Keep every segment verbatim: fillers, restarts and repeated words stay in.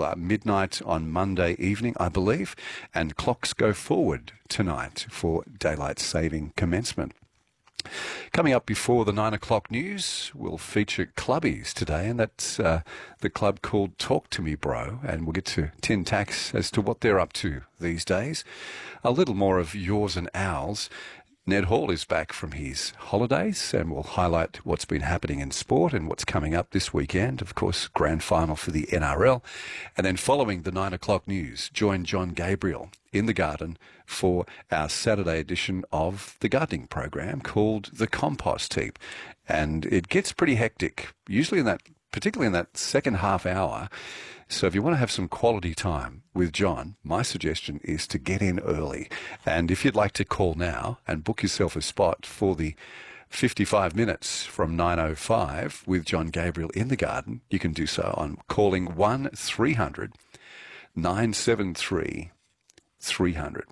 uh, midnight on Monday evening, I believe, and clocks go forward tonight for daylight saving commencement. Coming up before the nine o'clock news, we'll feature clubbies today, and that's uh, the club called Talk to Me Bro, and we'll get to Tin Tax as to what they're up to these days. A little more of yours and ours. Ned Hall is back from his holidays, and we'll highlight what's been happening in sport and what's coming up this weekend. Of course, grand final for the N R L. And then following the nine o'clock news, join John Gabriel in the garden for our Saturday edition of the gardening program called The Compost Heap. And it gets pretty hectic, usually in that, particularly in that second half hour. So if you want to have some quality time with John, my suggestion is to get in early. And if you'd like to call now and book yourself a spot for the fifty-five minutes from nine oh five with John Gabriel in the garden, you can do so on calling one three hundred nine seven three three hundred.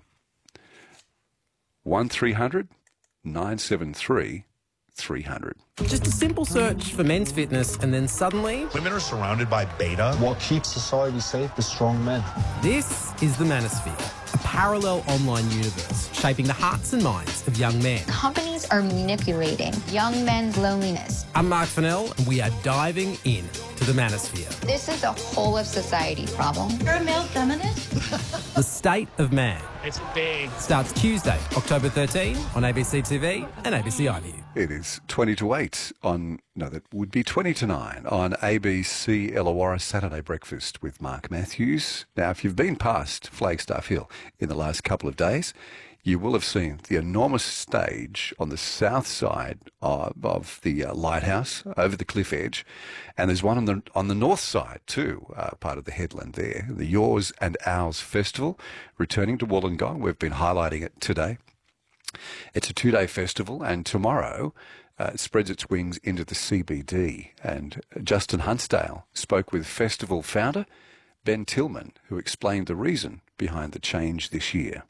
one three hundred nine seven three three hundred. Just a simple search for men's fitness, and then suddenly women are surrounded by beta. What keeps society safe is strong men. This is the Manosphere, a parallel online universe shaping the hearts and minds of young men. Companies are manipulating young men's loneliness. I'm Mark Fennell, and we are diving in to the Manosphere. This is a whole of society problem. You're a male feminist? The State of Man. It's big. Starts Tuesday, October thirteenth on A B C T V and A B C iView. It is twenty to eight on, no, that would be twenty to nine on A B C Illawarra Saturday Breakfast with Mark Matthews. Now, if you've been past Flagstaff Hill in the last couple of days, you will have seen the enormous stage on the south side of, of the uh, lighthouse over the cliff edge. And there's one on the on the north side too, uh, part of the headland there, the Yours and Ours Festival, returning to Wollongong. We've been highlighting it today. It's a two-day festival, and tomorrow uh, it spreads its wings into the C B D. And Justin Huntsdale spoke with festival founder Ben Tillman, who explained the reason behind the change this year.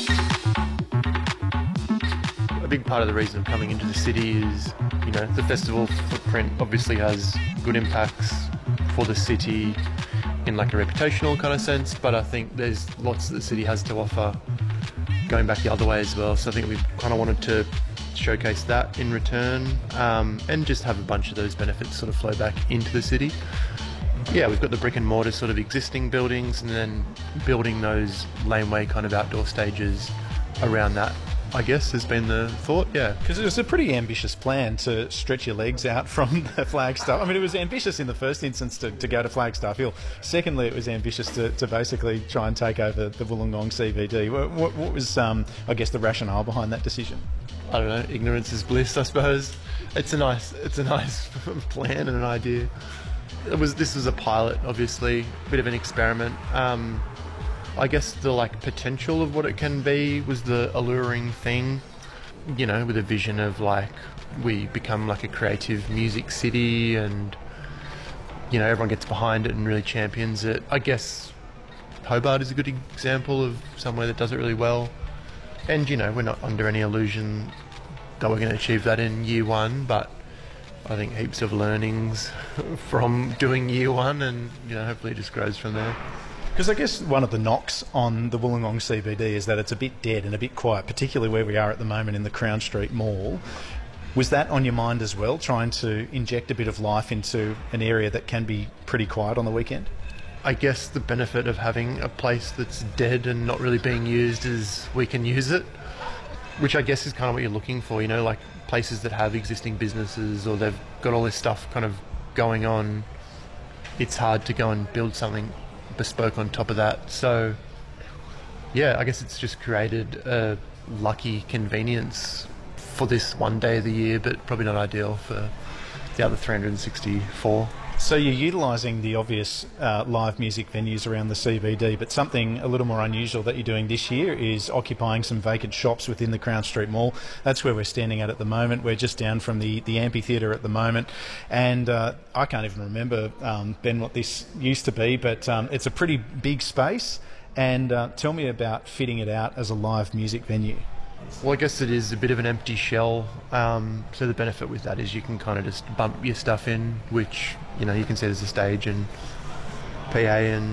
A big part of the reason of coming into the city is, you know, the festival footprint obviously has good impacts for the city in like a reputational kind of sense, but I think there's lots that the city has to offer going back the other way as well. So I think we kind of wanted to showcase that in return, um, and just have a bunch of those benefits sort of flow back into the city. Yeah, we've got the brick and mortar sort of existing buildings, and then building those laneway kind of outdoor stages around that, I guess, has been the thought, yeah. Because it was a pretty ambitious plan to stretch your legs out from the Flagstaff. I mean, it was ambitious in the first instance to, to go to Flagstaff Hill. Secondly, it was ambitious to, to basically try and take over the Wollongong C B D. What, what, what was, um, I guess, the rationale behind that decision? I don't know, ignorance is bliss, I suppose. It's a nice, it's a nice plan and an idea. It was, this was a pilot, obviously, a bit of an experiment. Um, I guess the like potential of what it can be was the alluring thing, you know, with a vision of like we become like a creative music city, and you know everyone gets behind it and really champions it. I guess Hobart is a good example of somewhere that does it really well, and you know we're not under any illusion that we're going to achieve that in year one, but I think heaps of learnings from doing year one, and you know hopefully it just grows from there. Because I guess one of the knocks on the Wollongong C B D is that it's a bit dead and a bit quiet, particularly where we are at the moment in the Crown Street Mall. Was that on your mind as well, trying to inject a bit of life into an area that can be pretty quiet on the weekend? I guess the benefit of having a place that's dead and not really being used is we can use it, which I guess is kind of what you're looking for, you know, like places that have existing businesses or they've got all this stuff kind of going on. It's hard to go and build something bespoke on top of that. So yeah, I guess it's just created a lucky convenience for this one day of the year, but probably not ideal for the other three hundred sixty-four. So you're utilising the obvious uh, live music venues around the C B D, but something a little more unusual that you're doing this year is occupying some vacant shops within the Crown Street Mall. That's where we're standing at at the moment. We're just down from the, the amphitheatre at the moment, and uh, I can't even remember, um, Ben, what this used to be, but um, it's a pretty big space. And uh, tell me about fitting it out as a live music venue. Well, I guess it is a bit of an empty shell, um, so the benefit with that is you can kind of just bump your stuff in, which, you know, you can see there's a stage and P A and